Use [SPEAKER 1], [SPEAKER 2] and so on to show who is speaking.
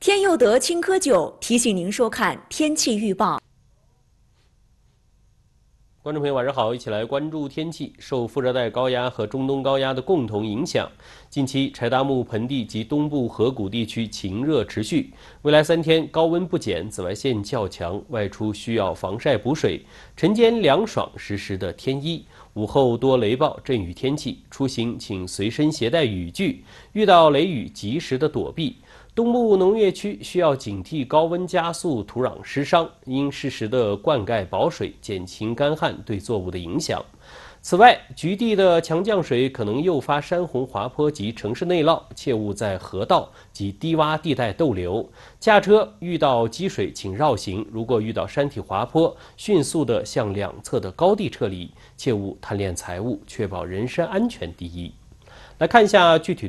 [SPEAKER 1] 天佑德青稞酒提醒您收看天气预报。
[SPEAKER 2] 观众朋友，晚上好，一起来关注天气。受副热带高压和中东高压的共同影响，近期柴达木盆地及东部河谷地区晴热持续，未来3天高温不减，紫外线较强，外出需要防晒补水。晨间凉爽，适时的添衣。午后多雷暴、阵雨天气，出行请随身携带雨具，遇到雷雨及时的躲避。东部农业区需要警惕高温加速土壤湿伤，应适时的灌溉保水，减轻干旱对作物的影响。此外，局地的强降水可能诱发山洪滑坡及城市内涝，切勿在河道及低洼地带逗留。驾车遇到积水请绕行，如果遇到山体滑坡，迅速地向两侧的高地撤离，切勿贪恋财物，确保人身安全第一。来看一下具体